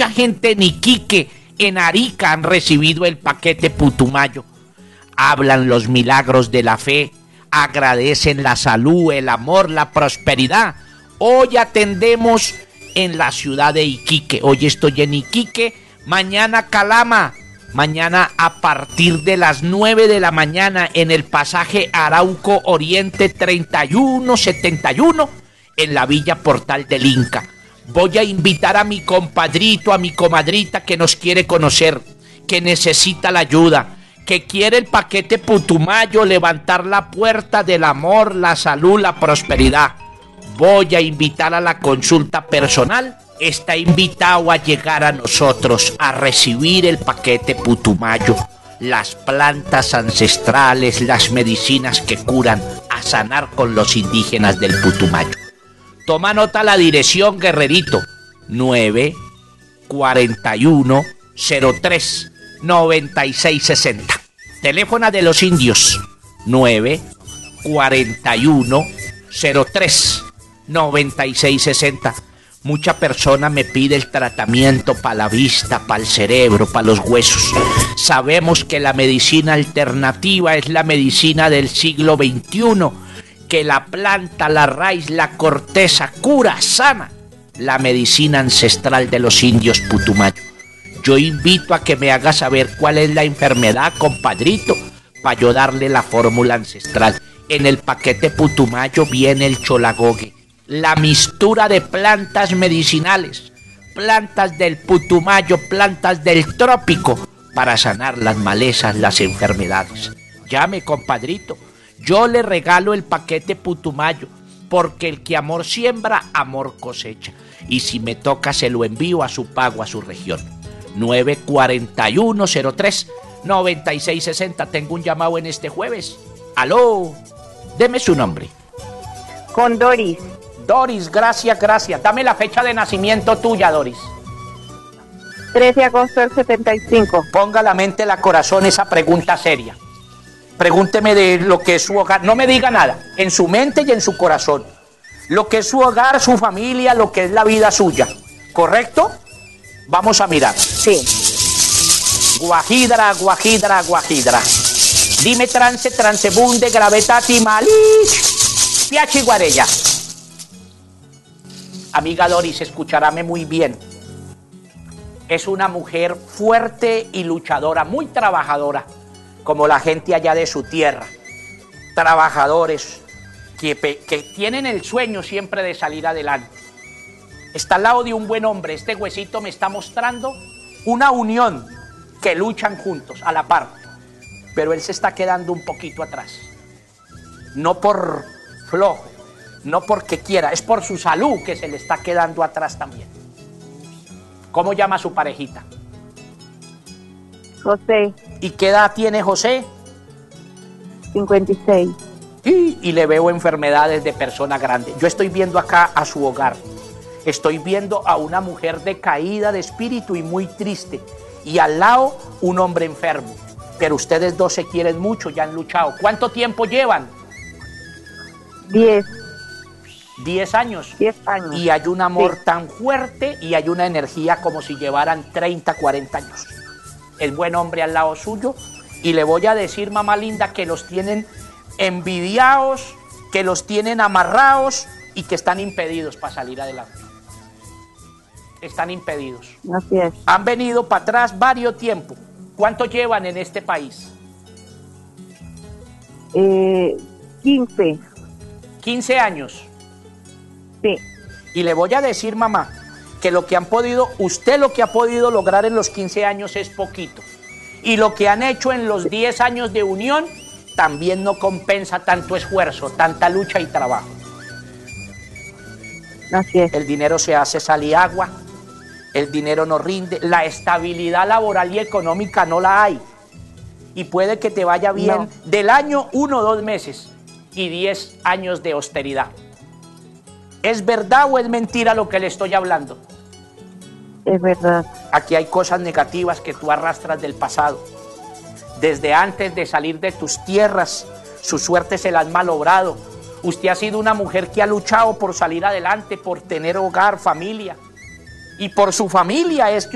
mucha gente en Iquique, en Arica, han recibido el paquete Putumayo. Hablan los milagros de la fe, agradecen la salud, el amor, la prosperidad. Hoy atendemos en la ciudad de Iquique. Hoy estoy en Iquique, mañana Calama. Mañana a partir de las 9 de la mañana en el pasaje Arauco Oriente 3171 en la Villa Portal del Inca. Voy a invitar a mi compadrito, a mi comadrita que nos quiere conocer, que necesita la ayuda, que quiere el paquete Putumayo, levantar la puerta del amor, la salud, la prosperidad. Voy a invitar a la consulta personal. Está invitado a llegar a nosotros a recibir el paquete Putumayo, las plantas ancestrales, las medicinas que curan, a sanar con los indígenas del Putumayo. Toma nota la dirección, guerrerito: 941 03 96 60. Teléfono de los indios: 941 03 96 60. Mucha persona me pide el tratamiento para la vista, para el cerebro, para los huesos. Sabemos que la medicina alternativa es la medicina del siglo XXI, que la planta, la raíz, la corteza cura, sana. La medicina ancestral de los indios Putumayo. Yo invito a que me haga saber cuál es la enfermedad, compadrito, para yo darle la fórmula ancestral. En el paquete Putumayo viene el cholagogue, la mistura de plantas medicinales, plantas del Putumayo, plantas del trópico, para sanar las malezas, las enfermedades. Llame, compadrito, yo le regalo el paquete Putumayo, porque el que amor siembra, amor cosecha. Y si me toca, se lo envío a su pago, a su región. 941 03 96 60. Tengo un llamado en este jueves. Aló, deme su nombre. Con Doris. Doris, gracias, gracias. Dame la fecha de nacimiento tuya, Doris. 13 de agosto del 75. Ponga la mente, la corazón, esa pregunta seria. Pregúnteme de lo que es su hogar. No me diga nada. En su mente y en su corazón. Lo que es su hogar, su familia, lo que es la vida suya. ¿Correcto? Vamos a mirar. Sí. Guajidra, guajidra, guajidra. Dime trance, transebunde, gravetati, malich, piachi, guarella. Amiga Doris, escucharame muy bien. Es una mujer fuerte y luchadora, muy trabajadora, como la gente allá de su tierra. Trabajadores que tienen el sueño siempre de salir adelante. Está al lado de un buen hombre. Este huesito me está mostrando una unión, que luchan juntos a la par. Pero él se está quedando un poquito atrás. No por flojo, no porque quiera, es por su salud que se le está quedando atrás también. ¿Cómo llama su parejita? José. ¿Y qué edad tiene José? 56. Y le veo enfermedades de persona grande. Yo estoy viendo acá a su hogar. Estoy viendo a una mujer decaída de espíritu y muy triste. Y al lado un hombre enfermo. Pero ustedes dos se quieren mucho, ya han luchado. ¿Cuánto tiempo llevan? 10. 10 años. 10 años. Y hay un amor sí. tan fuerte y hay una energía como si llevaran 30, 40 años. Es buen hombre al lado suyo. Y le voy a decir, mamá linda, que los tienen envidiados, que los tienen amarrados y que están impedidos para salir adelante. Están impedidos. Así es. Han venido para atrás varios tiempos. ¿Cuánto llevan en este país? 15. 15 años. Sí. Y le voy a decir, mamá, que lo que han podido, usted lo que ha podido lograr en los 15 años es poquito. Y lo que han hecho en los 10 años de unión también no compensa tanto esfuerzo, tanta lucha y trabajo. Así es. El dinero se hace sal y agua, el dinero no rinde, la estabilidad laboral y económica no la hay. Y puede que te vaya bien no. Del año 1 o 2 meses y 10 años de austeridad. ¿Es verdad o es mentira lo que le estoy hablando? Es verdad. Aquí hay cosas negativas que tú arrastras del pasado. Desde antes de salir de tus tierras, su suerte se la has malogrado. Usted ha sido una mujer que ha luchado por salir adelante, por tener hogar, familia. Y por su familia es que